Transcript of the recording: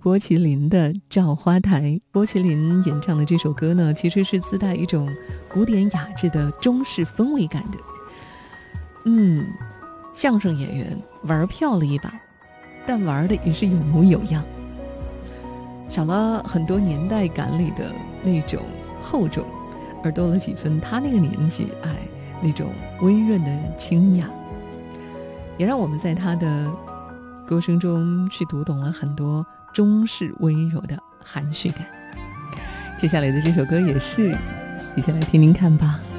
郭麒麟的《照花台》。郭麒麟演唱的这首歌呢，其实是自带一种古典雅致的中式氛围感的。相声演员玩票了一把，但玩的也是有模有样，少了很多年代感里的那种厚重，而多了几分他那个年纪那种温润的清雅，也让我们在他的歌声中去读懂了很多中式温柔的含蓄感。接下来的这首歌也是，一起来听听看吧。